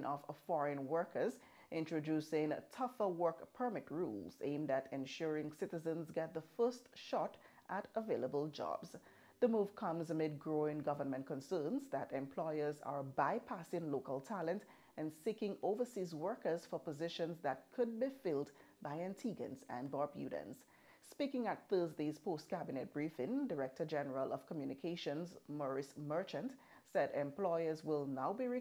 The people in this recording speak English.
of foreign workers, introducing tougher work permit rules aimed at ensuring citizens get the first shot at available jobs. The move comes amid growing government concerns that employers are bypassing local talent and seeking overseas workers for positions that could be filled by Antiguans and Barbudans. Speaking at Thursday's post-cabinet briefing, Director General of Communications Maurice Merchant said employers will now be